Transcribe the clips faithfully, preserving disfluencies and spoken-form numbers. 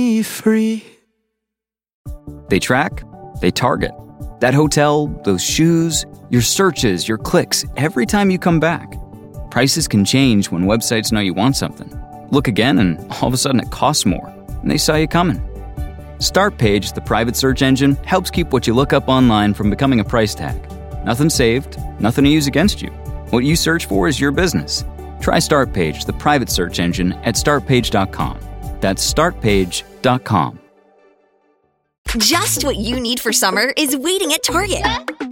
free. They track, they target. That hotel, those shoes, your searches, your clicks, every time you come back. Prices can change when websites know you want something. Look again and all of a sudden it costs more, and they saw you coming. Startpage, the private search engine, helps keep what you look up online from becoming a price tag. Nothing saved, nothing to use against you. What you search for is your business. Try Startpage, the private search engine, at startpage dot com. That's startpage dot com. Just what you need for summer is waiting at Target.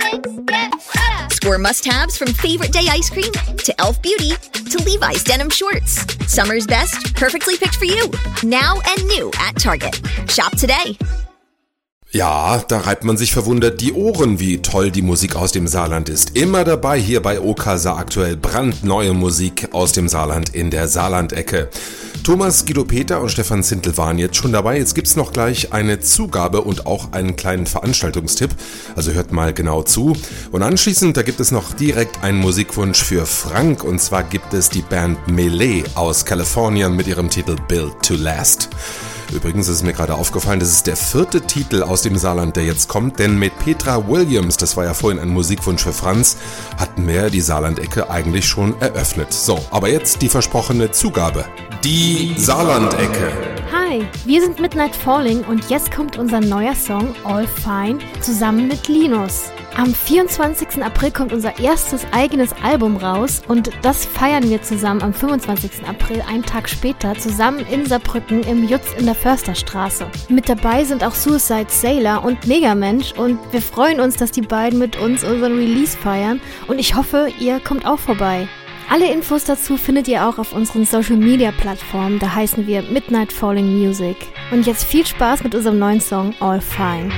Score must-haves from Favorite Day ice cream to Elf Beauty to Levi's denim shorts. Summer's best, perfectly picked for you. Now and new at Target. Shop today. Ja, da reibt man sich verwundert die Ohren, wie toll die Musik aus dem Saarland ist. Immer dabei hier bei Okasa aktuell brandneue Musik aus dem Saarland in der Saarlandecke. Thomas, Guido Peter und Stefan Zintl waren jetzt schon dabei. Jetzt gibt's noch gleich eine Zugabe und auch einen kleinen Veranstaltungstipp. Also hört mal genau zu. Und anschließend, da gibt es noch direkt einen Musikwunsch für Frank. Und zwar gibt es die Band Melee aus Kalifornien mit ihrem Titel Built to Last. Übrigens ist es mir gerade aufgefallen, das ist der vierte Titel aus dem Saarland, der jetzt kommt, denn mit Petra Williams, das war ja vorhin ein Musikwunsch für Franz, hatten wir die Saarlandecke eigentlich schon eröffnet. So, aber jetzt die versprochene Zugabe. Die Saarlandecke. Hi, wir sind Midnight Falling und jetzt kommt unser neuer Song All Fine zusammen mit Linus. Am vierundzwanzigsten April kommt unser erstes eigenes Album raus und das feiern wir zusammen am fünfundzwanzigsten April, einen Tag später, zusammen in Saarbrücken im Jutz in der Försterstraße. Mit dabei sind auch Suicide Sailor und Megamensch und wir freuen uns, dass die beiden mit uns unseren Release feiern und ich hoffe, ihr kommt auch vorbei. Alle Infos dazu findet ihr auch auf unseren Social-Media-Plattformen, da heißen wir Midnight Falling Music. Und jetzt viel Spaß mit unserem neuen Song All Fine.